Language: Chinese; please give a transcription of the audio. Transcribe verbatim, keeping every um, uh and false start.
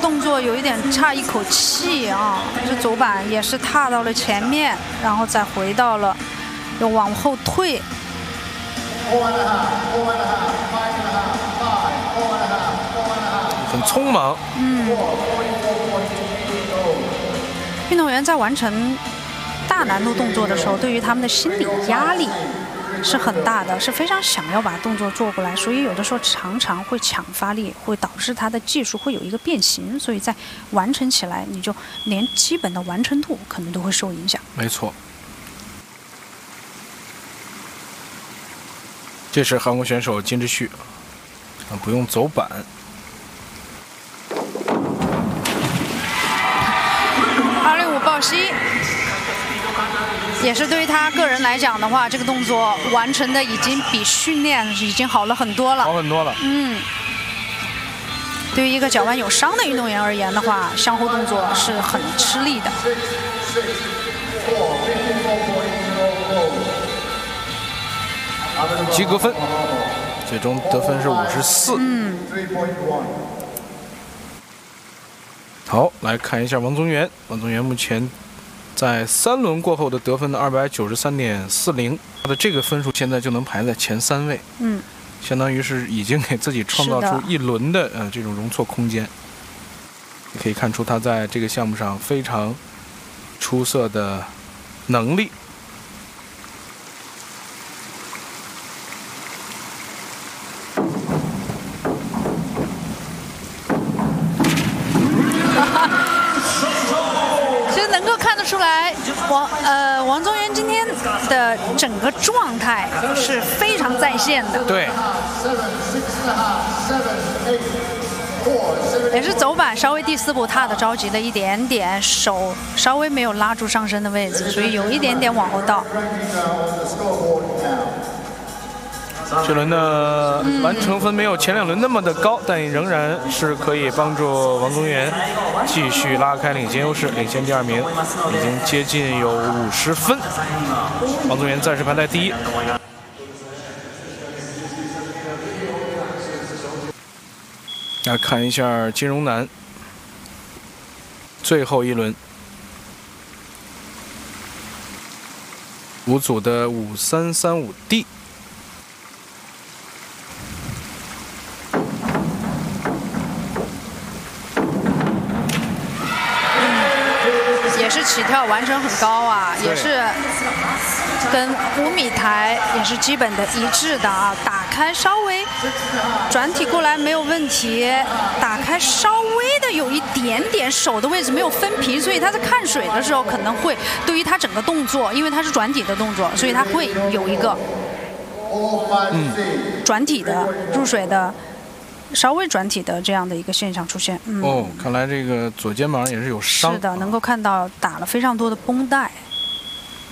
动作有一点差一口气啊，这走板也是踏到了前面，然后再回到了，又往后退。 很匆忙。 嗯，运动员在完成大难度动作的时候，对于他们的心理压力是很大的，是非常想要把动作做过来，所以有的时候常常会抢发力，会导致他的技术会有一个变形，所以在完成起来，你就连基本的完成度可能都会受影响。 没错。这是韩国选手金智旭，啊，不用走板。 二零五抱膝。也是对于他个人来讲的话，这个动作完成的已经比训练已经好了很多了， 好很多了。 嗯，对于一个脚腕有伤的运动员而言的话，向后动作是很吃力的。 及格分，最终得分是五十四。 嗯。 好，来看一下王宗源。王宗源目前在三轮过后的得分的二百九十三点四零，他的这个分数现在就能排在前三位， 嗯， 相当于是已经给自己创造出一轮的呃这种容错空间。你可以看出他在这个项目上非常出色的能力。 出来，王呃王宗源今天的整个状态是非常在线的， 对， 也是走板稍微第四步踏的着急了一点点，手稍微没有拉住上身的位置，所以有一点点往后倒。 这轮的完成分没有前两轮那么的高，但仍然是可以帮助王宗源继续拉开领先优势，领先第二名已经接近有五十分，王宗源暂时排在第一。来看一下金荣南最后一轮五组的五三三五 D。 起跳完成很高啊，也是跟五米台也是基本的一致的啊。打开稍微转体过来没有问题，打开稍微的有一点点手的位置没有分皮，所以他在看水的时候可能会对于他整个动作，因为他是转体的动作，所以他会有一个嗯转体的入水的。稍微转体的这样的一个现象出现，嗯， 哦，看来这个左肩膀也是有伤， 是的，能够看到打了非常多的绷带。